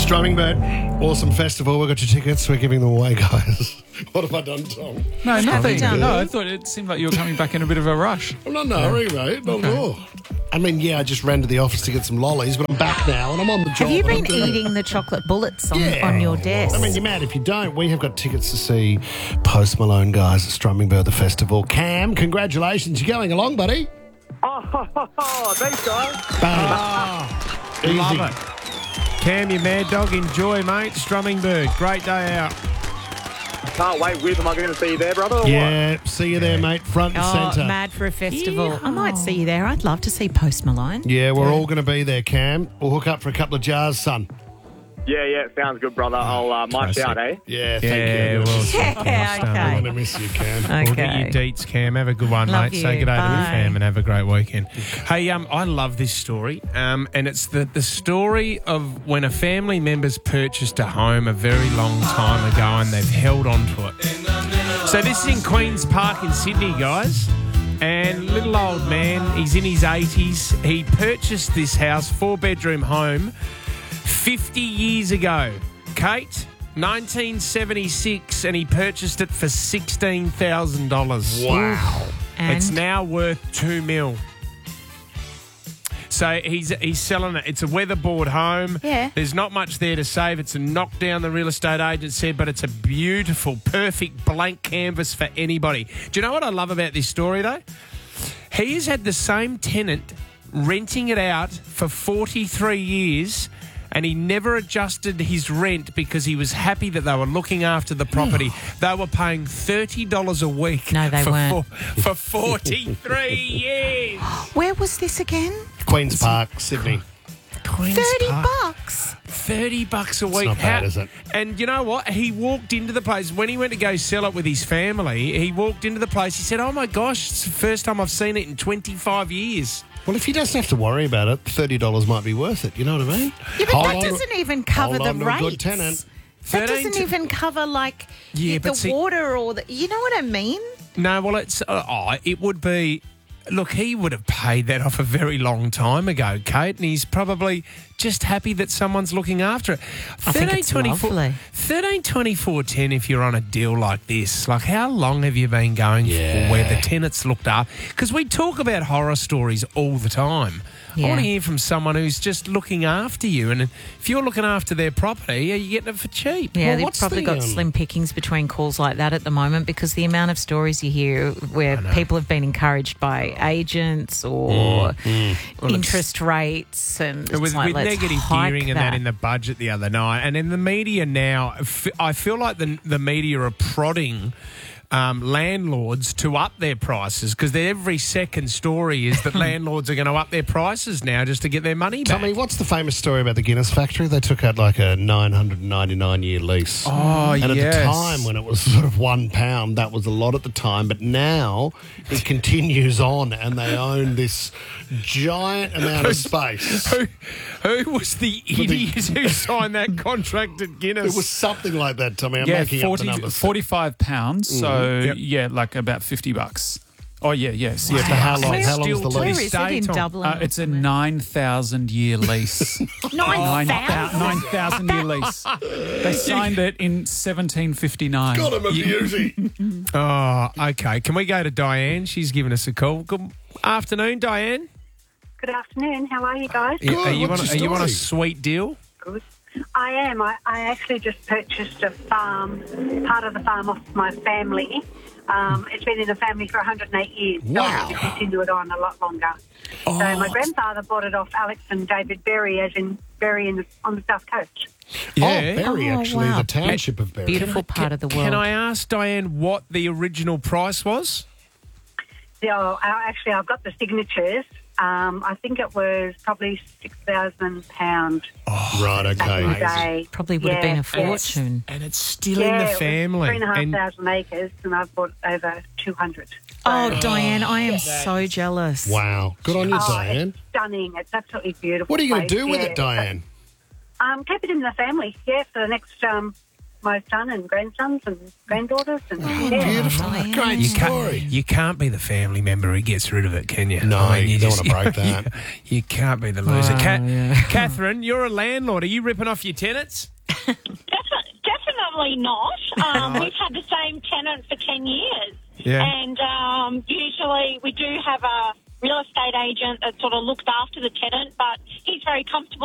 Strumming Bird, awesome festival. We've got your tickets. We're giving them away, guys. What have I done, Tom? No, nothing. done? No, I thought it seemed like you were coming back in a bit of a rush. I'm not in a hurry, mate. Not at all. I mean, yeah, I just ran to the office to get some lollies, but I'm back now and I'm on the job. Have you and I'm been doing it. eating the chocolate bullets on your desk? I mean, you're mad if you don't. We have got tickets to see Post Malone, guys, at Strumming Bird, the festival. Cam, congratulations. You're going along, buddy. Oh, thanks, guys. Bang. Love Easy. it. Cam, you mad dog. Enjoy, mate. Strumming Bird. Great day out. Can't wait. Am I going to see you there, brother? Or Yeah, see you there, mate. Front and centre. Mad for a festival. I might see you there. I'd love to see Post Malone. Yeah, we're all going to be there, Cam. We'll hook up for a couple of jars, son. What? Yeah, sounds good, brother. I'll march out, eh? Yeah, thank Yeah, you. well, Yeah, I'm okay. going to miss you, Cam. We'll get you deets, Cam. Have a good one, Love mate. Say you. good day to the Bye. fam and have a great weekend. Hey, I love this story, and it's the story of when a family member's purchased a home a very long time ago and they've held on to it. So this is in Queen's Park in Sydney, guys. And little old man, he's in his 80s. He purchased this house, 4-bedroom home, 50 years ago. Kate, 1976, and he purchased it for $16,000. Wow. And It's now worth $2 million. So he's selling it. It's a weatherboard home. Yeah. There's not much there to save. It's a knockdown, the real estate agent said, but it's a beautiful, perfect blank canvas for anybody. Do you know what I love about this story, though? He has had the same tenant renting it out for 43 years, and he never adjusted his rent because he was happy that they were looking after the property. They were paying $30 a week. No, they weren't. For 43 years. where was this again? Queen's Park, Sydney. Queen's 30 Park. bucks. $30 a week. not bad, is it? And you know what? He walked into the place when he went to go sell it with his family. He walked into the place. He said, "Oh my gosh, it's the first time I've seen it in 25 years." Well, if he doesn't have to worry about it, $30 might be worth it. You know what I mean? Yeah, but Hold that on to- doesn't even cover hold the on to rates. a good tenant. That 13 doesn't even cover, like, Yeah, the but see- water or the... You know what I mean? No, well, it would be. Look, he would have paid that off a very long time ago, Kate, and he's probably just happy that someone's looking after it. I think it's lovely. 13.24.10 if you're on a deal like this. Like, how long have you been going for where the tenants looked up? Because we talk about horror stories all the time. I Yeah. want to hear from someone who's just looking after you. And if you're looking after their property, are you getting it for cheap? Yeah, Well, they've what's probably the, got slim pickings between calls like that at the moment because the amount of stories you hear where people have been encouraged by agents or interest rates and it's with like, let's negative hike gearing and that in the budget the other night. And in the media now, I feel like the media are prodding landlords to up their prices because every second story is that landlords are going to up their prices now just to get their money back. Tommy, what's the famous story about the Guinness factory? They took out like a 999-year lease. Oh, and yes. at the time when it was sort of £1, that was a lot at the time. But now it continues on and they own this giant amount of space. Who was the idiot who signed that contract at Guinness? It was something like that, Tommy. I'm Yeah, making up the numbers. £45. So, Yep. yeah, like about $50. Oh, yeah, yes. Yeah, for how long? Where- How long is Still the to Where lease? this is it day, in Tom. Dublin? It's a 9,000-year lease. 9,000? 9,000-year lease. They signed it in 1759. God, I'm a beauty. Oh, okay. Can we go to Diane? She's given us a call. Good afternoon, Diane. Good afternoon. How are you guys? Good. Are you What's on your a story? sweet deal? Good. I am. I actually just purchased a farm, part of the farm off my family. It's been in the family for 108 years. So Wow. I'm going to continue it on a lot longer. So my grandfather bought it off Alex and David Berry, as in Berry on the south coast. Oh, Berry, Oh, actually, wow. the township of Berry. Beautiful part of the world. Can I ask Diane what the original price was? So actually, I've got the signatures. I think it was probably £6,000 Right, back in the okay. day. Probably would have been a Yeah. fortune. And it's still in the it was family. 3,500 acres, and I've bought over 200. Oh, Diane, I am so jealous. Wow. Good on you, Diane. It's stunning. It's absolutely beautiful. What are you going to place, do with yeah. it, Diane? Keep it in the family, yeah, for the next my son and grandsons and granddaughters. And Beautiful. Great story. You can't be the family member who gets rid of it, can you? No, I mean, you don't want to break that. You can't be the loser. Catherine, you're a landlord. Are you ripping off your tenants? Definitely not. We've had the same tenant for 10 years. Yeah. And usually we do have a real estate agent that sort of looks after the tenant, but he's very comfortable